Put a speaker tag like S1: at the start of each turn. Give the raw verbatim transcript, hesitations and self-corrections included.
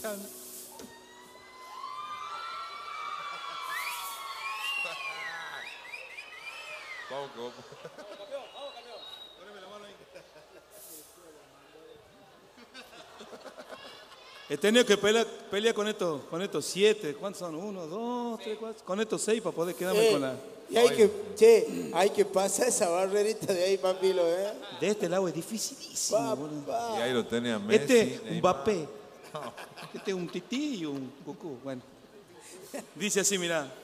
S1: chan.
S2: Vamos, vamos.
S1: He tenido que pelear, pelear con estos, con estos siete. ¿Cuántos son? Uno, dos, tres, cuatro. Con estos seis para poder quedarme
S3: Eh,
S1: con la.
S3: y hay que, che, hay que pasar esa barrerita de ahí, papilo, ¿eh?
S1: De este lado es dificilísimo, boludo.
S2: Y ahí lo tenía Messi.
S1: Este, un
S2: Neymar.
S1: Mbappé. Este es un Tití y un Goku. Bueno. Dice así, mirá.